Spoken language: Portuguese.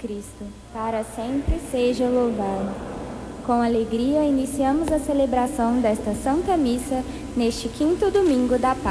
Cristo, para sempre seja louvado. Com alegria, iniciamos a celebração desta Santa Missa neste quinto domingo da Páscoa.